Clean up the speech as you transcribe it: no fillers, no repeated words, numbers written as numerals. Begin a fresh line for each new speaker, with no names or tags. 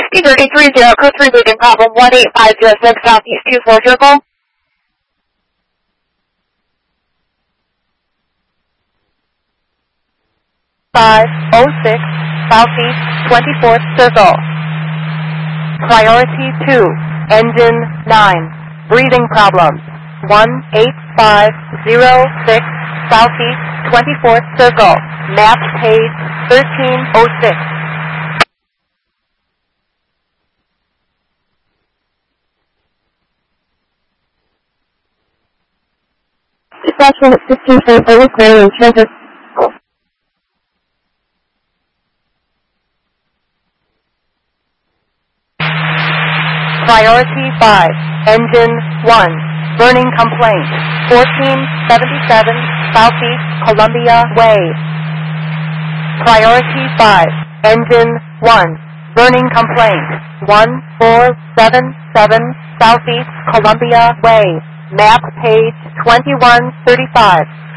5030, code 3 leading problem 18506 Southeast 24 circle.
506 Southeast 24th circle. Priority 2, engine 9, breathing problems. 18506 Southeast 24th circle. Map page 1306.
Dispatch unit 15 clearing Transit.
Priority 5, engine 1, burning complaint. 1477 Southeast Columbia Way. Priority 5, engine 1, burning complaint. 1477 Southeast Columbia Way. Map page 2135.